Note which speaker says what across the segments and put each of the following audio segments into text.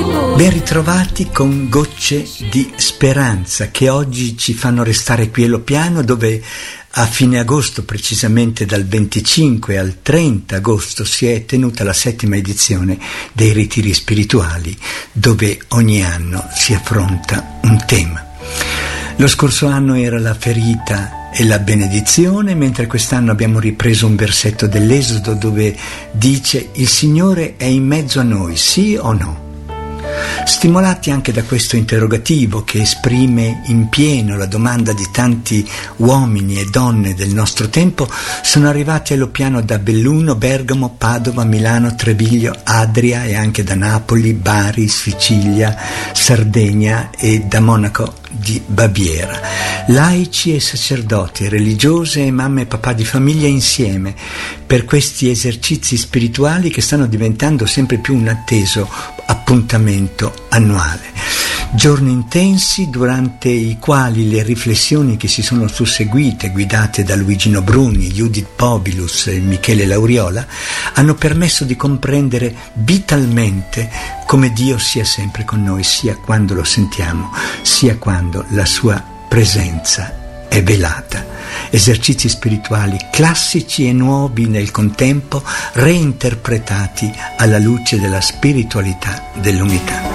Speaker 1: Ben ritrovati con Gocce di Speranza, che oggi ci fanno restare qui a Loppiano, dove a fine agosto, precisamente dal 25 al 30 agosto, si è tenuta la 7ª edizione dei ritiri spirituali, dove ogni anno si affronta un tema. Lo scorso anno era la ferita e la benedizione, mentre quest'anno abbiamo ripreso un versetto dell'Esodo dove dice: il Signore è in mezzo a noi, sì o no? Stimolati anche da questo interrogativo che esprime in pieno la domanda di tanti uomini e donne del nostro tempo, sono arrivati a Loppiano da Belluno, Bergamo, Padova, Milano, Treviglio, Adria e anche da Napoli, Bari, Sicilia, Sardegna e da Monaco di Baviera. Laici e sacerdoti, religiose e mamme e papà di famiglia insieme per questi esercizi spirituali che stanno diventando sempre più un atteso appuntamento annuale. Giorni intensi durante i quali le riflessioni che si sono susseguite, guidate da Luigino Bruni, Judith Pobilus e Michele Lauriola, hanno permesso di comprendere vitalmente come Dio sia sempre con noi, sia quando lo sentiamo, sia quando la sua presenza è velata. Esercizi spirituali classici e nuovi nel contempo, reinterpretati alla luce della spiritualità dell'unità.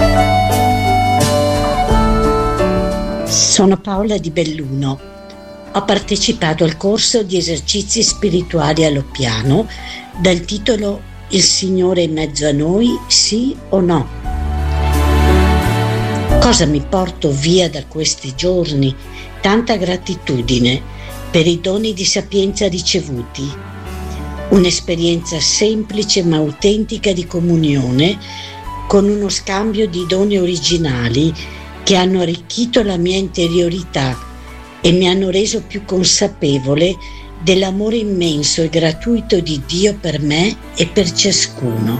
Speaker 2: Sono Paola di Belluno. Ho partecipato al corso di esercizi spirituali a Loppiano dal titolo Il Signore in mezzo a noi, sì o no? Cosa mi porto via da questi giorni? Tanta gratitudine per i doni di sapienza ricevuti, un'esperienza semplice ma autentica di comunione con uno scambio di doni originali che hanno arricchito la mia interiorità e mi hanno reso più consapevole dell'amore immenso e gratuito di Dio per me e per ciascuno.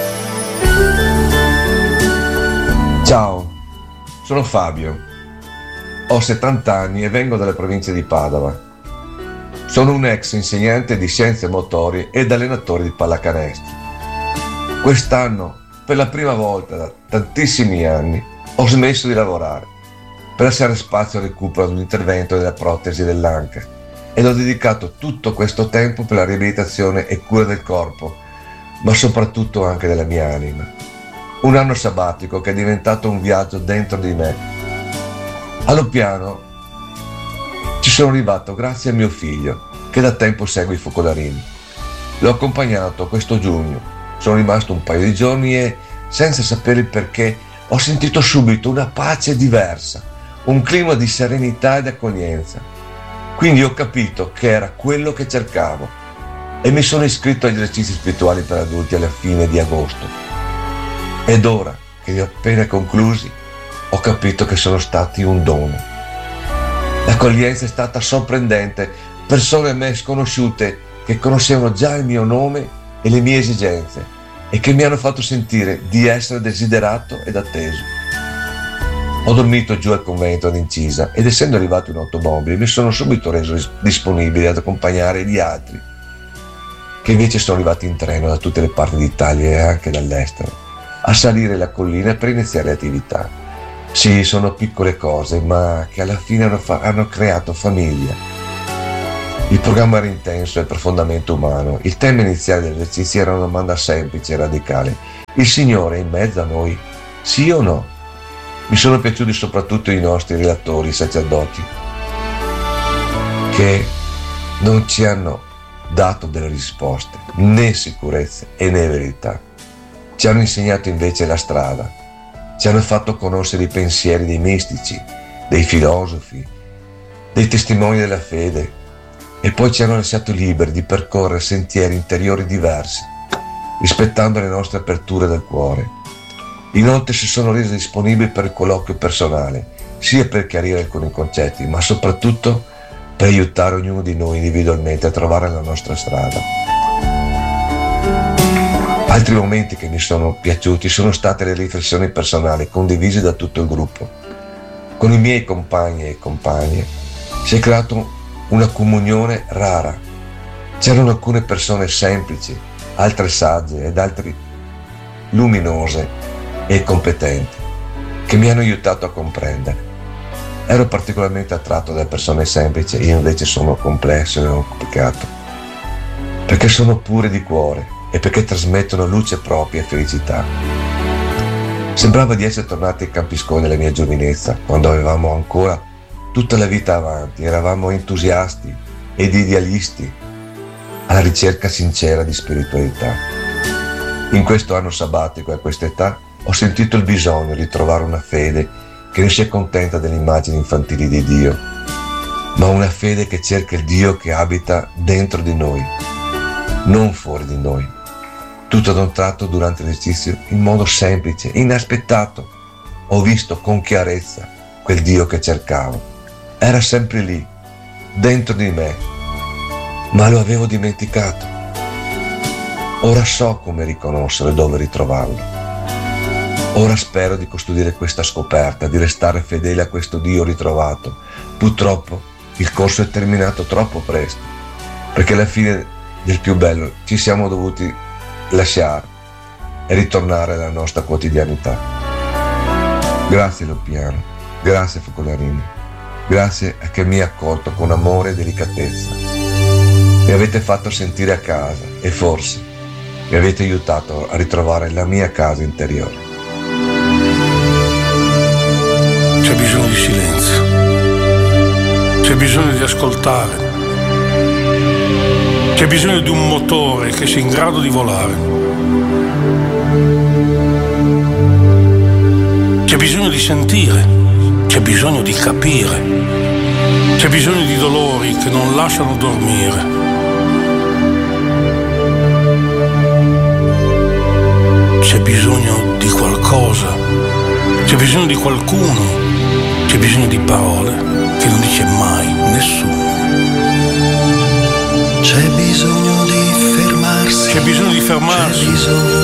Speaker 3: Ciao, sono Fabio, ho 70 anni e vengo dalla provincia di Padova. Sono un ex insegnante di scienze motorie ed allenatore di pallacanestro. Quest'anno, per la prima volta da tantissimi anni, ho smesso di lavorare per lasciare spazio al recupero dell'intervento della protesi dell'anca ed ho dedicato tutto questo tempo per la riabilitazione e cura del corpo, ma soprattutto anche della mia anima. Un anno sabbatico che è diventato un viaggio dentro di me. A Loppiano ci sono arrivato grazie a mio figlio, che da tempo segue i focolarini. L'ho accompagnato questo giugno, sono rimasto un paio di giorni e, senza sapere il perché, ho sentito subito una pace diversa, un clima di serenità ed accoglienza. Quindi ho capito che era quello che cercavo e mi sono iscritto agli esercizi spirituali per adulti alla fine di agosto. Ed ora che li ho appena conclusi, ho capito che sono stati un dono. L'accoglienza è stata sorprendente, persone a me sconosciute che conoscevano già il mio nome e le mie esigenze e che mi hanno fatto sentire di essere desiderato ed atteso. Ho dormito giù al convento ad Incisa ed essendo arrivato in automobile mi sono subito reso disponibile ad accompagnare gli altri che invece sono arrivati in treno da tutte le parti d'Italia e anche dall'estero a salire la collina per iniziare le attività. Sì, sono piccole cose, ma che alla fine hanno creato famiglia. Il programma era intenso e profondamente umano. Il tema iniziale degli esercizi era una domanda semplice e radicale. Il Signore è in mezzo a noi? Sì o no? Mi sono piaciuti soprattutto i nostri relatori, i sacerdoti, che non ci hanno dato delle risposte, né sicurezze e né verità. Ci hanno insegnato invece la strada, ci hanno fatto conoscere i pensieri dei mistici, dei filosofi, dei testimoni della fede e poi ci hanno lasciato liberi di percorrere sentieri interiori diversi, rispettando le nostre aperture del cuore. Inoltre si sono resi disponibili per il colloquio personale, sia per chiarire alcuni concetti, ma soprattutto per aiutare ognuno di noi individualmente a trovare la nostra strada. Altri momenti che mi sono piaciuti sono state le riflessioni personali condivise da tutto il gruppo. Con i miei compagni e compagne si è creato una comunione rara. C'erano alcune persone semplici, altre sagge ed altre luminose, e competenti che mi hanno aiutato a comprendere. Ero particolarmente attratto da persone semplici, io invece sono complesso e complicato, perché sono pure di cuore e perché trasmettono luce propria e felicità. Sembrava di essere tornati ai campiscoli della mia giovinezza, quando avevamo ancora tutta la vita avanti, eravamo entusiasti ed idealisti alla ricerca sincera di spiritualità. In questo anno sabbatico e a questa età ho sentito il bisogno di trovare una fede che non si accontenta delle immagini infantili di Dio, ma una fede che cerca il Dio che abita dentro di noi, non fuori di noi. Tutto ad un tratto durante l'esercizio, in modo semplice, inaspettato, ho visto con chiarezza quel Dio che cercavo. Era sempre lì, dentro di me, ma lo avevo dimenticato. Ora so come riconoscere e dove ritrovarlo. Ora spero di custodire questa scoperta, di restare fedele a questo Dio ritrovato. Purtroppo il corso è terminato troppo presto, perché alla fine del più bello ci siamo dovuti lasciare e ritornare alla nostra quotidianità. Grazie Loppiano, grazie Focolarini, grazie a che mi ha accolto con amore e delicatezza. Mi avete fatto sentire a casa e forse mi avete aiutato a ritrovare la mia casa interiore.
Speaker 4: C'è bisogno di silenzio, c'è bisogno di ascoltare, c'è bisogno di un motore che sia in grado di volare, c'è bisogno di sentire, c'è bisogno di capire, c'è bisogno di dolori che non lasciano dormire. C'è bisogno di qualcosa, c'è bisogno di qualcuno, c'è bisogno di parole che non dice mai nessuno.
Speaker 5: C'è bisogno di fermarsi,
Speaker 4: c'è bisogno di fermarsi,
Speaker 5: c'è bisogno